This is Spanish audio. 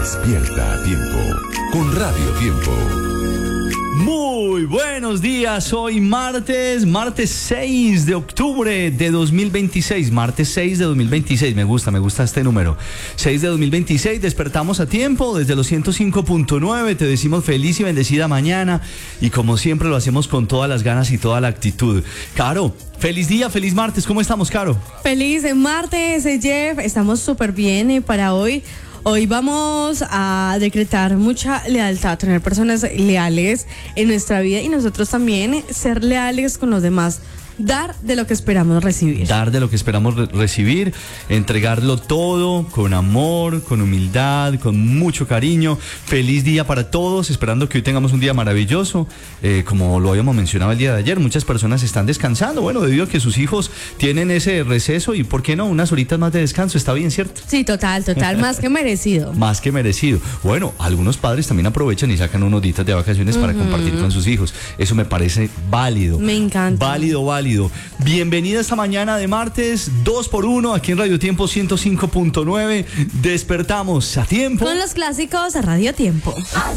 Despierta a tiempo con Radio Tiempo. Muy buenos días, hoy martes 6 de octubre de 2026, martes 6 de 2026, me gusta este número, 6 de 2026, despertamos a tiempo desde los 105.9, te decimos feliz y bendecida mañana y como siempre lo hacemos con todas las ganas y toda la actitud. Caro, feliz día, feliz martes, ¿cómo estamos, Caro? Feliz martes, Jeff, estamos súper bien para hoy. Hoy vamos a decretar mucha lealtad, tener personas leales en nuestra vida y nosotros también ser leales con los demás. Dar de lo que esperamos recibir. Dar de lo que esperamos recibir, entregarlo todo con amor, con humildad, con mucho cariño. Feliz día para todos, esperando que hoy tengamos un día maravilloso. Como lo habíamos mencionado el día de ayer, muchas personas están descansando, bueno, debido a que sus hijos tienen ese receso y, ¿por qué no? Unas horitas más de descanso, está bien, ¿cierto? Sí, total, más que merecido. Más que merecido. Bueno, algunos padres también aprovechan y sacan unos días de vacaciones para compartir con sus hijos. Eso me parece válido. Me encanta. Válido. Bienvenida esta mañana de martes, 2x1, aquí en Radio Tiempo 105.9. Despertamos a tiempo. Con los clásicos de Radio Tiempo. Al